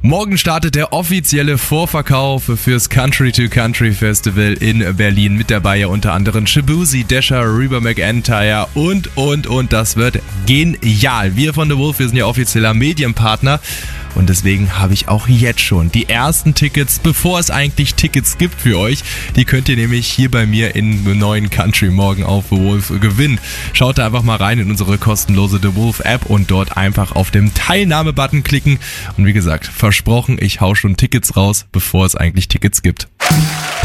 Morgen startet der offizielle Vorverkauf fürs Country to Country Festival in Berlin. Mit dabei ja unter anderem Shaboozey, Dasher, Reba McEntire und. Das wird genial. Wir von The Wolf, wir sind ja offizieller Medienpartner. Und deswegen habe ich auch jetzt schon die ersten Tickets, bevor es eigentlich Tickets gibt für euch. Die könnt ihr nämlich hier bei mir im neuen Country morgen auf The Wolf gewinnen. Schaut da einfach mal rein in unsere kostenlose The Wolf App und dort einfach auf den Teilnahme-Button klicken. Und wie gesagt, versprochen, ich hau schon Tickets raus, bevor es eigentlich Tickets gibt.